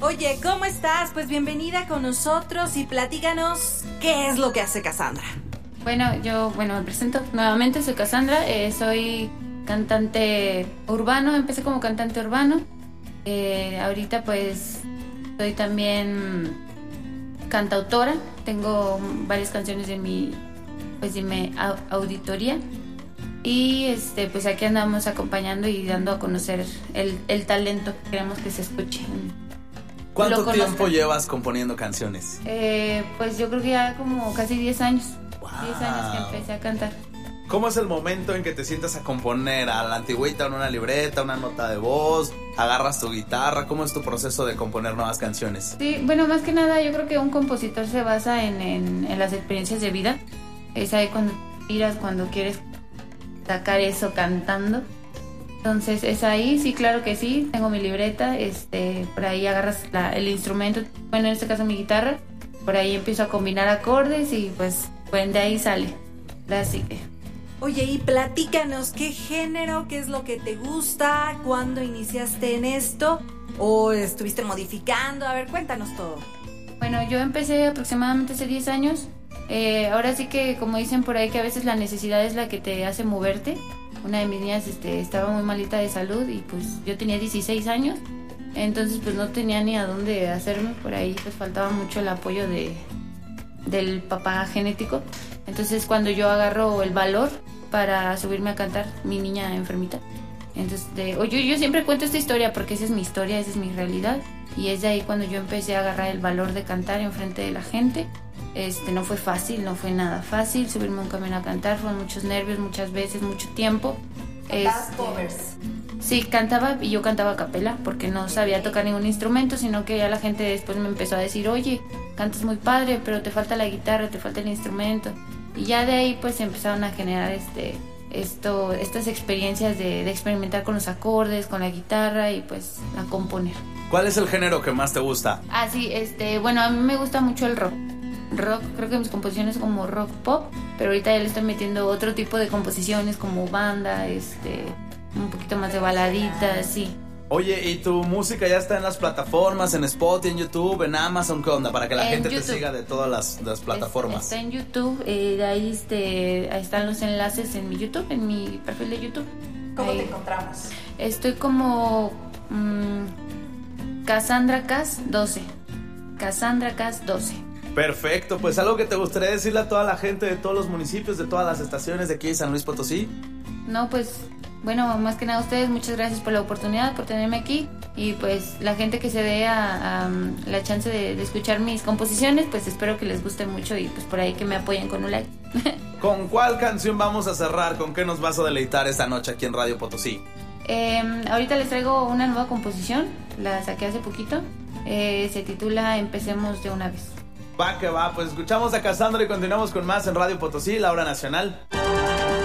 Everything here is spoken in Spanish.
Oye, ¿cómo estás? Pues bienvenida con nosotros y platícanos qué es lo que hace Cassandra. Bueno, me presento nuevamente, soy Cassandra, soy cantante urbano, empecé como cantante urbano, ahorita pues soy también cantautora, tengo varias canciones en mi auditoría y pues aquí andamos acompañando y dando a conocer el talento que queremos que se escuche. ¿Cuánto tiempo llevas componiendo canciones? Pues yo creo que ya como casi 10 años. Wow. 10 años que empecé a cantar. ¿Cómo es el momento en que te sientas a componer? ¿A la antigüita, en una libreta, una nota de voz? ¿Agarras tu guitarra? ¿Cómo es tu proceso de componer nuevas canciones? Sí, bueno, más que nada yo creo que un compositor se basa en las experiencias de vida. Es ahí cuando tiras, cuando quieres sacar eso cantando. Entonces es ahí, sí, claro que sí, tengo mi libreta, por ahí agarras el instrumento, bueno, en este caso mi guitarra, por ahí empiezo a combinar acordes y pues de ahí sale. Así que... Oye, y platícanos, ¿qué género, qué es lo que te gusta? ¿Cuándo iniciaste en esto? ¿O estuviste modificando? A ver, cuéntanos todo. Bueno, yo empecé aproximadamente hace 10 años. Ahora sí que, como dicen por ahí, que a veces la necesidad es la que te hace moverte. Una de mis niñas estaba muy malita de salud y pues yo tenía 16 años. Entonces pues no tenía ni a dónde hacerme. Por ahí pues faltaba mucho el apoyo del papá genético. Entonces cuando yo agarro el valor para subirme a cantar, mi niña enfermita. Entonces yo siempre cuento esta historia porque esa es mi historia, esa es mi realidad. Y es de ahí cuando yo empecé a agarrar el valor de cantar enfrente de la gente. No fue fácil, no fue nada fácil subirme a un camión a cantar, fueron muchos nervios, muchas veces, mucho tiempo. ¿Cantabas covers? Sí, cantaba y yo cantaba a capela porque no sabía tocar ningún instrumento, sino que ya la gente después me empezó a decir, oye, cantas muy padre, pero te falta la guitarra, te falta el instrumento. Y ya de ahí pues empezaron a generar estas experiencias de experimentar con los acordes, con la guitarra y pues a componer. ¿Cuál es el género que más te gusta? Ah, sí, bueno, a mí me gusta mucho el rock. Creo que mis composiciones son como rock pop, pero ahorita ya le estoy metiendo otro tipo de composiciones como banda, un poquito más de baladitas, sí. Oye, ¿y tu música ya está en las plataformas, en Spotify, en YouTube, en Amazon? ¿Qué onda? Para que la gente te siga de todas las plataformas. Está en YouTube, de ahí, ahí están los enlaces en mi YouTube, en mi perfil de YouTube. ¿Cómo ahí te encontramos? Estoy como Cassandra Cass 12. Cassandra Cass 12. Perfecto, pues algo que te gustaría decirle a toda la gente de todos los municipios, de todas las estaciones de aquí de San Luis Potosí. No, pues, bueno, más que nada a ustedes, muchas gracias por la oportunidad, por tenerme aquí. Y pues la gente que se dé a la chance de escuchar mis composiciones, pues espero que les guste mucho y pues por ahí que me apoyen con un like. ¿Con cuál canción vamos a cerrar? ¿Con qué nos vas a deleitar esta noche aquí en Radio Potosí? Ahorita les traigo una nueva composición, la saqué hace poquito, se titula Empecemos de una vez. Va que va, pues escuchamos a Cassandra y continuamos con más en Radio Potosí, la hora nacional.